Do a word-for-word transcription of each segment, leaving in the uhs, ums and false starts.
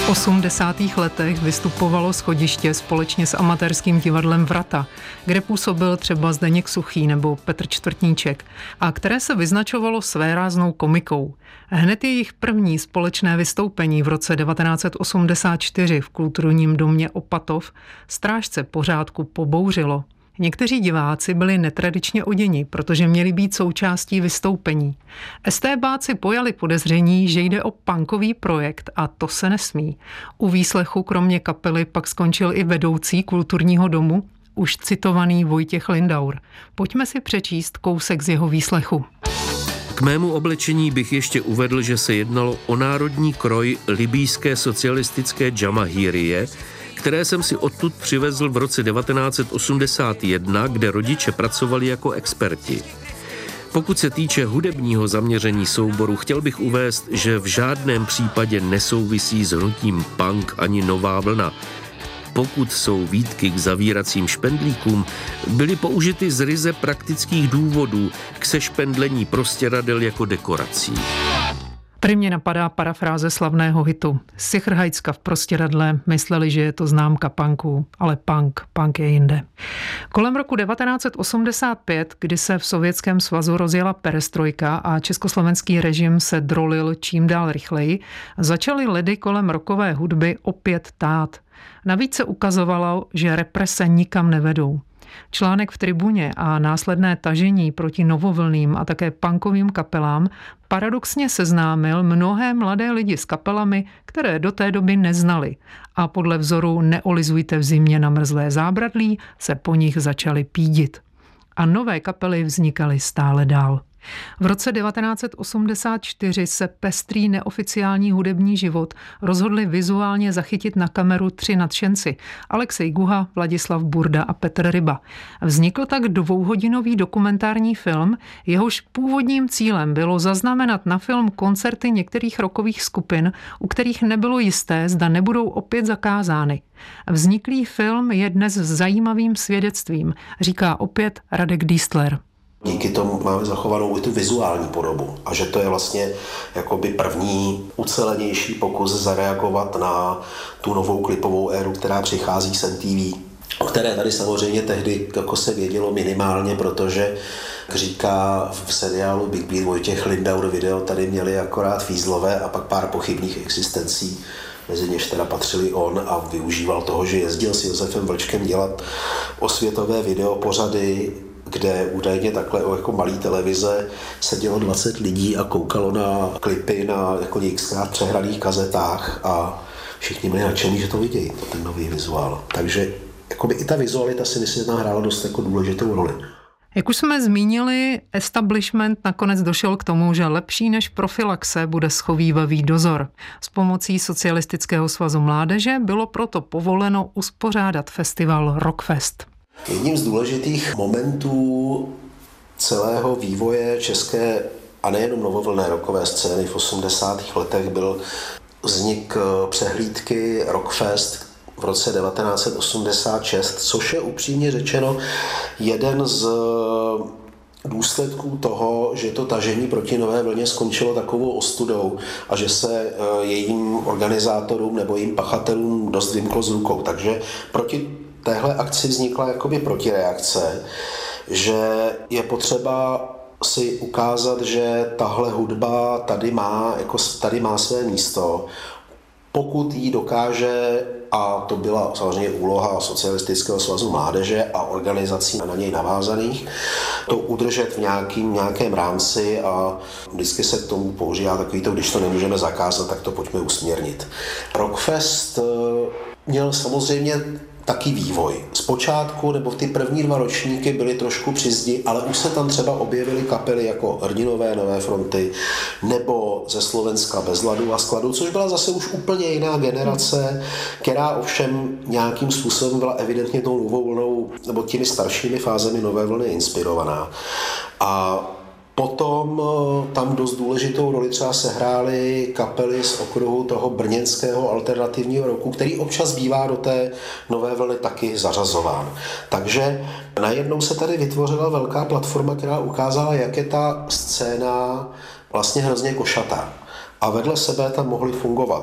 V osmdesátých letech vystupovalo Schodiště společně s amatérským divadlem Vrata, kde působil třeba Zdeněk Suchý nebo Petr Čtvrtníček, a které se vyznačovalo svéráznou komikou. Hned jejich první společné vystoupení v roce devatenáct set osmdesát čtyři v kulturním domě Opatov strážce pořádku pobouřilo. Někteří diváci byli netradičně oděni, protože měli být součástí vystoupení. Estébáci pojali podezření, že jde o punkový projekt a to se nesmí. U výslechu kromě kapely pak skončil i vedoucí kulturního domu, už citovaný Vojtěch Lindaur. Pojďme si přečíst kousek z jeho výslechu. K mému oblečení bych ještě uvedl, že se jednalo o národní kroj libýské socialistické Džamahírie, které jsem si odtud přivezl v roce devatenáct set osmdesát jedna, kde rodiče pracovali jako experti. Pokud se týče hudebního zaměření souboru, chtěl bych uvést, že v žádném případě nesouvisí s hnutím punk ani nová vlna. Pokud jsou výtky k zavíracím špendlíkům, byly použity z ryze praktických důvodů k sešpendlení prostěradel jako dekorací. Tady mě napadá parafráze slavného hitu. Sichrhajcka v prostěradle mysleli, že je to známka punku, ale punk, punk je jinde. Kolem roku devatenáct set osmdesát pět, kdy se v Sovětském svazu rozjela perestrojka a československý režim se drolil čím dál rychleji, začaly ledy kolem rockové hudby opět tát. Navíc se ukazovalo, že represe nikam nevedou. Článek v Tribuně a následné tažení proti novovlným a také punkovým kapelám paradoxně seznámil mnohé mladé lidi s kapelami, které do té doby neznali, a podle vzoru Neolizujte v zimě na mrzlé zábradlí se po nich začali pídit. A nové kapely vznikaly stále dál. V roce devatenáct set osmdesát čtyři se pestrý neoficiální hudební život rozhodli vizuálně zachytit na kameru tři nadšenci: Alexej Guha, Vladislav Burda a Petr Ryba. Vznikl tak dvouhodinový dokumentární film, jehož původním cílem bylo zaznamenat na film koncerty některých rockových skupin, u kterých nebylo jisté, zda nebudou opět zakázány. Vzniklý film je dnes zajímavým svědectvím, říká opět Radek Dístler. Díky tomu máme zachovanou i tu vizuální podobu a že to je vlastně jakoby první ucelenější pokus zareagovat na tu novou klipovou éru, která přichází z M T V, o které tady samozřejmě tehdy jako se vědělo minimálně, protože, jak říká v seriálu Big Beat Vojtěch Lindaur, video tady měli akorát fízlové a pak pár pochybných existencí, mezi něž teda patřili on, a využíval toho, že jezdil s Josefem Vlčkem dělat osvětové videopořady, kde údajně takhle jako malý televize sedělo dvacet lidí a koukalo na klipy na jako xkrát přehraných kazetách a všichni byli nadšení, že to vidějí, ten nový vizuál. Takže jakoby i ta vizualita si myslím hrála dost jako důležitou roli. Jak už jsme zmínili, establishment nakonec došel k tomu, že lepší než profylaxe bude schovívavý dozor. S pomocí Socialistického svazu mládeže bylo proto povoleno uspořádat festival Rockfest. Jedním z důležitých momentů celého vývoje české a nejenom novovlnné rockové scény v osmdesátých letech byl vznik přehlídky Rockfest v roce devatenáct set osmdesát šest, což je upřímně řečeno jeden z důsledků toho, že to tažení proti nové vlně skončilo takovou ostudou a že se jejím organizátorům nebo jejím pachatelům dost vymklo z rukou. Takže proti téhle akci vznikla jakoby protireakce, že je potřeba si ukázat, že tahle hudba tady má, jako tady má své místo, pokud jí dokáže, a to byla samozřejmě úloha Socialistického svazu mládeže a organizací na něj navázaných, to udržet v nějakým, nějakém rámci, a vždycky se k tomu používá takový to, když to nemůžeme zakázat, tak to pojďme usměrnit. Rockfest měl samozřejmě taky vývoj. Zpočátku, nebo v ty první dva ročníky byly trošku při zdi, ale už se tam třeba objevily kapely jako Hrdinové Nové fronty nebo ze Slovenska Bez ladu a skladu, což byla zase už úplně jiná generace, která ovšem nějakým způsobem byla evidentně tou novou vlnou nebo těmi staršími fázemi nové vlny inspirovaná. A potom tam dost důležitou roli třeba sehrály kapely z okruhu toho brněnského alternativního roku, který občas bývá do té nové vlny taky zařazován. Takže najednou se tady vytvořila velká platforma, která ukázala, jak je ta scéna vlastně hrozně košatá. A vedle sebe tam mohly fungovat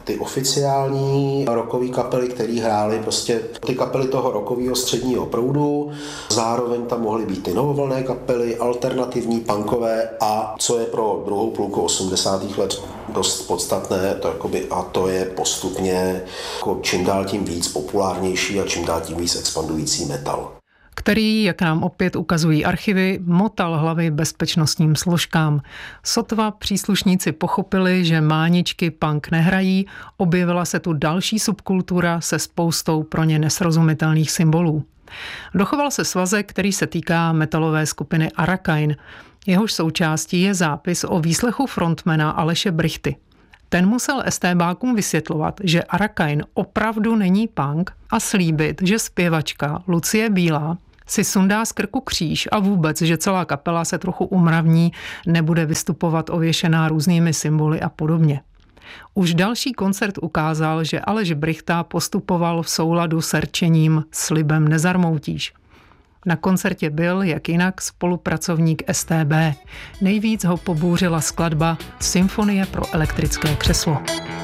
ty oficiální rockové kapely, které hrály prostě ty kapely toho rockového středního proudu, zároveň tam mohly být ty novovlnné kapely, alternativní, punkové a co je pro druhou půlku osmdesátých let dost podstatné, to jakoby, a to je postupně jako čím dál tím víc populárnější a čím dál tím víc expandující metal. Který, jak nám opět ukazují archivy, motal hlavy bezpečnostním složkám. Sotva příslušníci pochopili, že máničky punk nehrají, objevila se tu další subkultura se spoustou pro ně nesrozumitelných symbolů. Dochoval se svazek, který se týká metalové skupiny Arakain. Jehož součástí je zápis o výslechu frontmana Aleše Brichty. Ten musel estébákům vysvětlovat, že Arakain opravdu není punk a slíbit, že zpěvačka Lucie Bílá si sundá z krku kříž a vůbec, že celá kapela se trochu umravní, nebude vystupovat ověšená různými symboly a podobně. Už další koncert ukázal, že Aleš Brichta postupoval v souladu s rčením slibem nezarmoutíš. Na koncertě byl, jak jinak, spolupracovník S T B. Nejvíc ho pobouřila skladba Symfonie pro elektrické křeslo.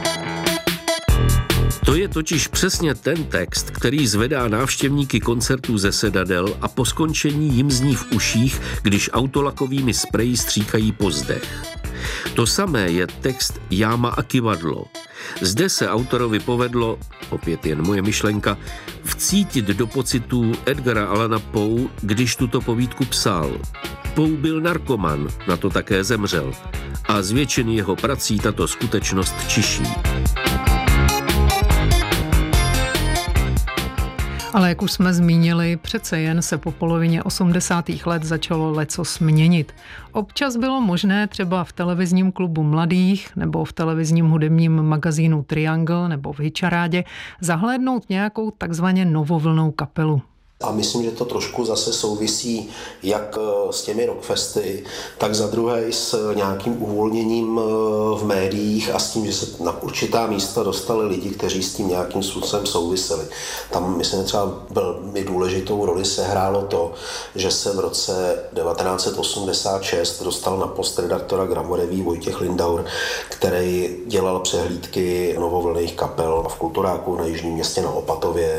To je totiž přesně ten text, který zvedá návštěvníky koncertů ze sedadel a po skončení jim zní v uších, když autolakovými spreji stříkají po zdech. To samé je text Jáma a kivadlo. Zde se autorovi povedlo, opět jen moje myšlenka, vcítit do pocitů Edgara Allana Poe, když tuto povídku psal. Poe byl narkoman, na to také zemřel. A z většiny jeho prací tato skutečnost čiší. Ale jak už jsme zmínili, přece jen se po polovině osmdesátých let začalo lecos měnit. Občas bylo možné třeba v televizním klubu mladých nebo v televizním hudebním magazínu Triangle nebo v Hitcharádě zahlédnout nějakou takzvaně novovlnou kapelu. A myslím, že to trošku zase souvisí jak s těmi rockfesty, tak za druhé s nějakým uvolněním v médiích a s tím, že se na určitá místa dostali lidi, kteří s tím nějakým způsobem souviseli. Tam, myslím, třeba velmi důležitou roli sehrálo to, že se v roce devatenáct set osmdesát šest dostal na post redaktora Gramoreví Vojtěch Lindaur, který dělal přehlídky novovlnných kapel v Kulturáku na Jižním Městě na Opatově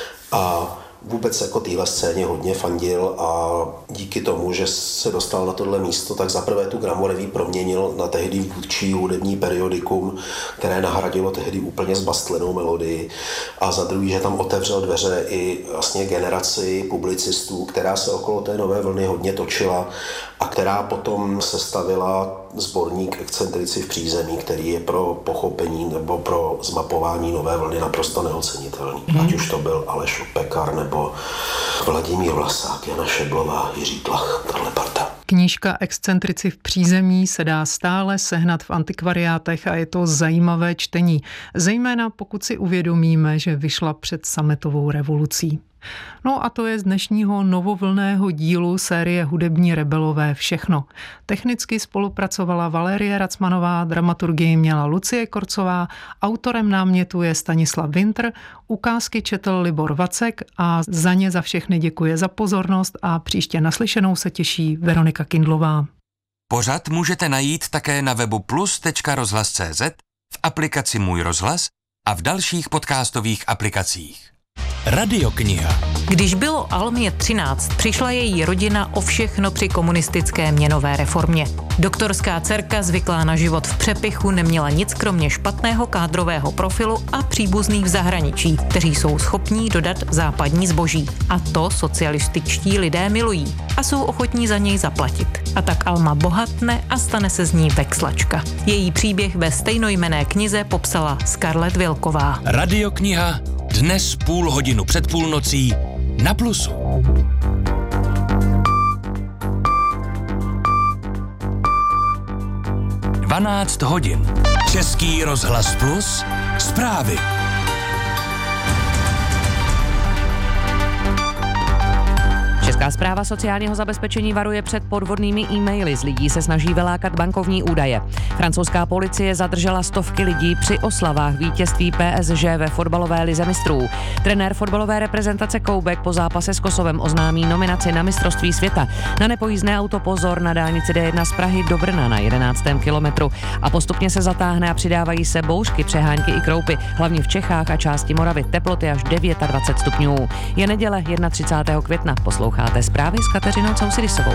a vůbec jako téhle scéně hodně fandil a díky tomu, že se dostal na tohle místo, tak zaprvé tu Gramoreví proměnil na tehdy vůdčí hudební periodikum, které nahradilo tehdy úplně zbastlenou melodii a za druhý, že tam otevřel dveře i vlastně generaci publicistů, která se okolo té nové vlny hodně točila a která potom sestavila sborník Excentrici v přízemí, který je pro pochopení nebo pro zmapování nové vlny naprosto neocenitelný. Hmm. Ať už to byl Aleš Pekar nebo Vladimír Vlasák, Jana Šeblová, Jiří Tlach, tahle parta. Knížka Excentrici v přízemí se dá stále sehnat v antikvariátech a je to zajímavé čtení, zejména pokud si uvědomíme, že vyšla před sametovou revolucí. No a to je z dnešního novovlného dílu série Hudební rebelové všechno. Technicky spolupracovala Valérie Racmanová, dramaturgii měla Lucie Korcová, autorem námětu je Stanislav Winter, ukázky četl Libor Vacek a za ně za všechny děkuje za pozornost a příště naslyšenou se těší Veronika Kindlová. Pořad můžete najít také na webu plus tečka rozhlas tečka cé zet, v aplikaci Můj rozhlas a v dalších podcastových aplikacích. Radiokniha. Když bylo Almě třináct, přišla její rodina o všechno při komunistické měnové reformě. Doktorská dcerka, zvyklá na život v přepichu, neměla nic kromě špatného kádrového profilu a příbuzných v zahraničí, kteří jsou schopní dodat západní zboží. A to socialističtí lidé milují a jsou ochotní za něj zaplatit. A tak Alma bohatne a stane se z ní vexlačka. Její příběh ve stejnojmenné knize popsala Scarlett Vilková. Radiokniha dnes půl hodinu před půlnocí na Plusu. dvanáct hodin. Český rozhlas Plus. Zprávy. Česká Česká správa sociálního zabezpečení varuje před podvodnými e-maily. Z lidí se snaží vylákat bankovní údaje. Francouzská policie zadržela stovky lidí při oslavách vítězství P S G ve fotbalové lize mistrů. Trenér fotbalové reprezentace Koubek po zápase s Kosovem oznámí nominaci na mistrovství světa. Na nepojízdné auto pozor na dálnici D jedna z Prahy do Brna na jedenáctém kilometru. A postupně se zatáhne a přidávají se bouřky, přehánky i kroupy, hlavně v Čechách a části Moravy. Teploty až dvacet devět stupňů. Je neděle třicátého prvního května. Posloucháte zprávy s Kateřinou Cousidisovou.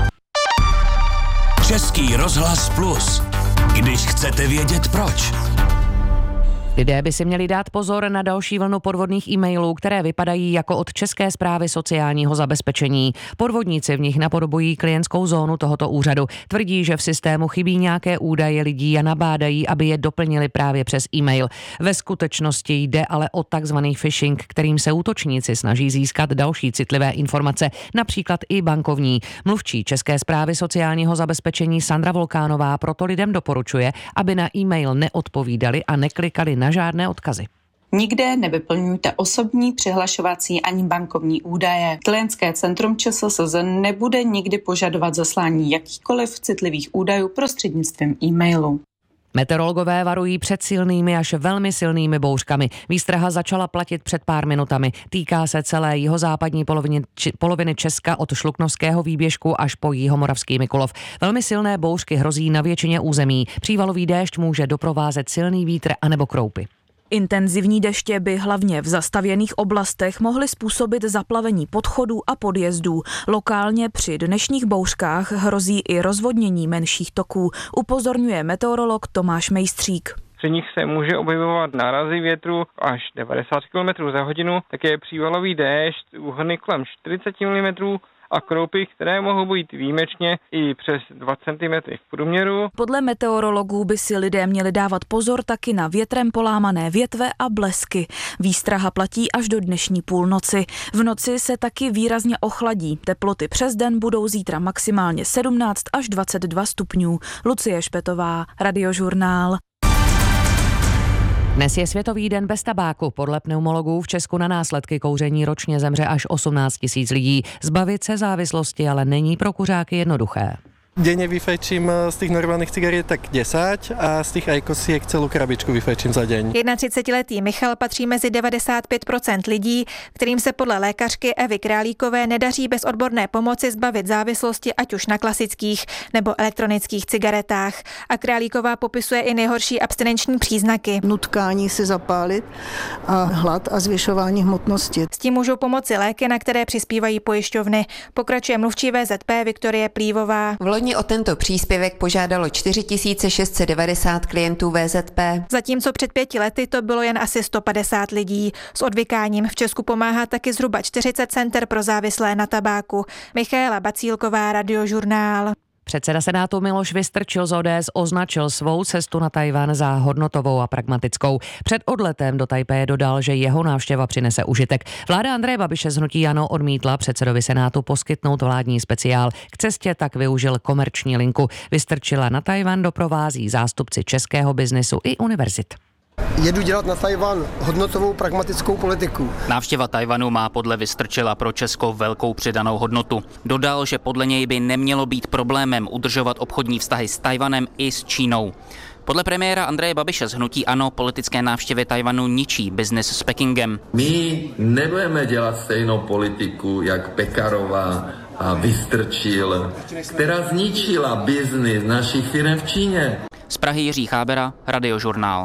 Český rozhlas Plus. Když chcete vědět proč. Lidé by si měli dát pozor na další vlnu podvodných e-mailů, které vypadají jako od České správy sociálního zabezpečení. Podvodníci v nich napodobují klientskou zónu tohoto úřadu. Tvrdí, že v systému chybí nějaké údaje lidí a nabádají, aby je doplnili právě přes e-mail. Ve skutečnosti jde ale o takzvaný phishing, kterým se útočníci snaží získat další citlivé informace, například i bankovní. Mluvčí České správy sociálního zabezpečení Sandra Volkánová proto lidem doporučuje, aby na e-mail neodpovídali a neklikali na žádné odkazy. Nikde nevyplňujte osobní, přihlašovací ani bankovní údaje. Klientské centrum ČSSZ nebude nikdy požadovat zaslání jakýchkoliv citlivých údajů prostřednictvím e-mailu. Meteorologové varují před silnými až velmi silnými bouřkami. Výstraha začala platit před pár minutami. Týká se celé jihozápadní poloviny, či, poloviny Česka od Šluknovského výběžku až po Jihomoravský Mikulov. Velmi silné bouřky hrozí na většině území. Přívalový déšť může doprovázet silný vítr anebo kroupy. Intenzivní deště by hlavně v zastavěných oblastech mohly způsobit zaplavení podchodů a podjezdů. Lokálně při dnešních bouřkách hrozí i rozvodnění menších toků, upozorňuje meteorolog Tomáš Mejstřík. Při nich se může objevovat nárazy větru až devadesát kilometrů za hodinu, také přívalový déšť, úhrny kolem čtyřicet milimetrů a kroupy, které mohou být výjimečně i přes dva centimetry v průměru. Podle meteorologů by si lidé měli dávat pozor taky na větrem polámané větve a blesky. Výstraha platí až do dnešní půlnoci. V noci se taky výrazně ochladí. Teploty přes den budou zítra maximálně sedmnáct až dvacet dva stupňů. Lucie Špetová, Radiožurnál. Dnes je Světový den bez tabáku. Podle pneumologů v Česku na následky kouření ročně zemře až osmnáct tisíc lidí. Zbavit se závislosti ale není pro kuřáky jednoduché. Denne vyfajčím z tých normálnych cigariet tak desať a z tých ajkosiek celú krabičku vyfajčím za deň. třicetiletý Michal patří mezi devadesát pět procent lidí, kterým se podle lékařky Evy Králíkové nedaří bez odborné pomoci zbavit závislosti ať už na klasických nebo elektronických cigaretách. A Králíková popisuje i nejhorší abstinenční příznaky. Nutkání si zapálit a hlad a zvyšování hmotnosti. S tím můžou pomoci léky, na které přispívají pojišťovny. Pokračuje mluvčí V Z P Viktorie Plívová. Loni o tento příspěvek požádalo čtyři tisíce šest set devadesát klientů V Z P. Zatímco před pěti lety to bylo jen asi sto padesát lidí. S odvykáním v Česku pomáhá taky zhruba čtyřicet center pro závislé na tabáku. Michaela Bacílková, Radiožurnál. Předseda Senátu Miloš Vystrčil z O D S označil svou cestu na Tchaj-wan za hodnotovou a pragmatickou. Před odletem do Tajpeje dodal, že jeho návštěva přinese užitek. Vláda Andreje Babiše z hnutí ANO odmítla předsedovi Senátu poskytnout vládní speciál. K cestě tak využil komerční linku. Vystrčila na Tchaj-wan doprovází zástupci českého biznesu i univerzit. Jedu dělat na Tchaj-wan hodnotovou pragmatickou politiku. Návštěva Tchaj-wanu má podle Vystrčila pro Česko velkou přidanou hodnotu. Dodal, že podle něj by nemělo být problémem udržovat obchodní vztahy s Tchaj-wanem i s Čínou. Podle premiéra Andreje Babiše z hnutí ANO politické návštěvy Tchaj-wanu ničí biznis s Pekingem. My nebudeme dělat stejnou politiku jak Pekarová a Vystrčil, která zničila biznis našich firm v Číně. Z Prahy Jiří Chábera, Radiožurnál.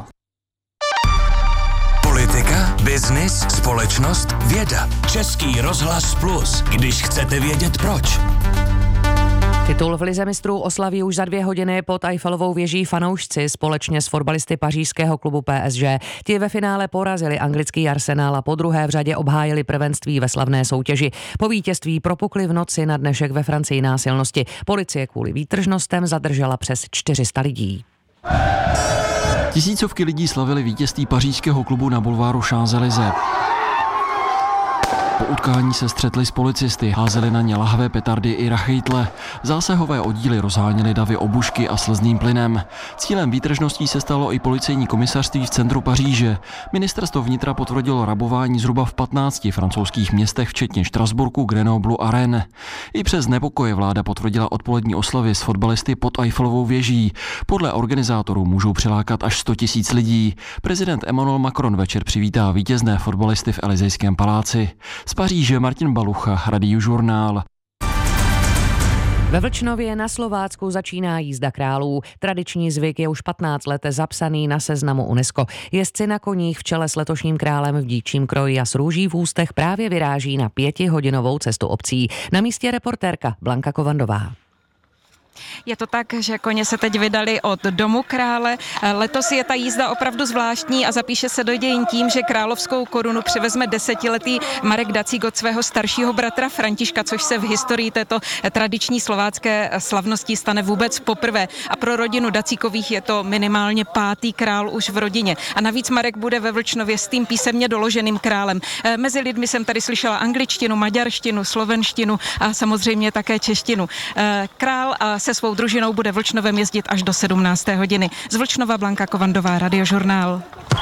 Politika, biznis, společnost, věda. Český rozhlas Plus, když chcete vědět proč. Titul v lize mistrů oslaví už za dvě hodiny pod Eiffelovou věží fanoušci společně s fotbalisty pařížského klubu P S G. Ti ve finále porazili anglický Arsenal a po druhé v řadě obhájili prvenství ve slavné soutěži. Po vítězství propukly v noci na dnešek ve Francii násilnosti. Policie kvůli výtržnostem zadržela přes čtyři sta lidí. Tisícovky lidí slavili vítězství pařížského klubu na bulváru Champs-Élysées. Po utkání se střetli s policisty, házeli na ně lahve, petardy i rachejtle. Zásahové oddíly rozháněly davy obušky a slzným plynem. Cílem výtržností se stalo i policejní komisařství v centru Paříže. Ministerstvo vnitra potvrdilo rabování zhruba v patnácti francouzských městech, včetně Štrasburku, Grenoblu a Rennes. I přes nepokoje vláda potvrdila odpolední oslavy s fotbalisty pod Eiffelovou věží. Podle organizátorů můžou přilákat až sto tisíc lidí. Prezident Emmanuel Macron večer přivítá vítězné fotbalisty v Elysejském paláci. Z Paříže Martin Balucha, Radiožurnál. Ve Vlčnově na Slovácku začíná jízda králů. Tradiční zvyk je už patnáct let zapsaný na seznamu UNESCO. Jezdci na koních v čele s letošním králem v dívčím kroji a s růží v ústech právě vyráží na pětihodinovou cestu obcí. Na místě reportérka Blanka Kovandová. Je to tak, že koně se teď vydali od domu krále. Letos je ta jízda opravdu zvláštní a zapíše se do dějin tím, že královskou korunu převezme desetiletý Marek Dacík od svého staršího bratra Františka, což se v historii této tradiční slovácké slavnosti stane vůbec poprvé. A pro rodinu Dacíkových je to minimálně pátý král už v rodině. A navíc Marek bude ve Vlčnově s tím písemně doloženým králem. Mezi lidmi jsem tady slyšela angličtinu, maďarštinu, slovenštinu a samozřejmě také češtinu. Král se svou družinou bude Vlčnovem jezdit až do sedmnácté hodiny. Z Vlčnova Blanka Kovandová, Radiožurnál.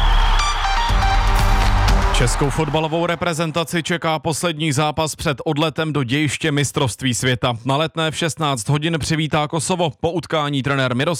Českou fotbalovou reprezentaci čeká poslední zápas před odletem do dějiště mistrovství světa. Na Letné v šestnáct hodin přivítá Kosovo. Po utkání trenér Miroslav